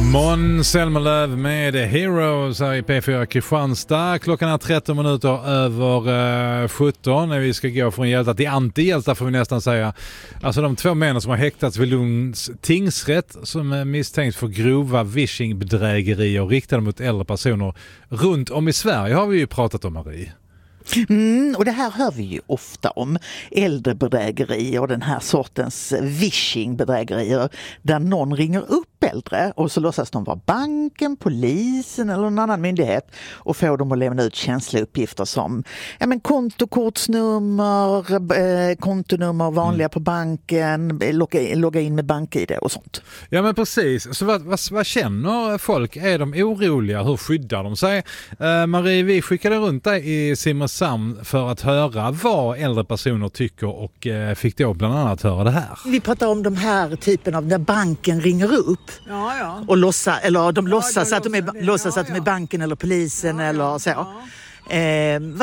Måns Zelmerlöw med Heroes här i P4 Kristianstad. Klockan är 13 minuter över 17 när vi ska gå från hjältar till antihjältar, får vi nästan säga. Alltså de två männen som har häktats vid Lunds tingsrätt som är misstänkt för grova vishing-bedrägerier riktade mot äldre personer runt om i Sverige har vi ju pratat om, Marie. Och det här hör vi ju ofta om, äldrebedrägerier och den här sortens vishing-bedrägerier där någon ringer upp äldre och så låtsas de vara banken, polisen eller någon annan myndighet och får dem att lämna ut känsliga uppgifter som kontonummer vanliga på banken, logga in med BankID och sånt. Ja men precis, så vad känner folk? Är de oroliga? Hur skyddar de sig? Marie, vi skickade runt dig i Simrishamn för att höra vad äldre personer tycker och fick då bland annat höra det här. Vi pratar om de här typen av när banken ringer upp och låtsas att de är banken eller polisen eller så.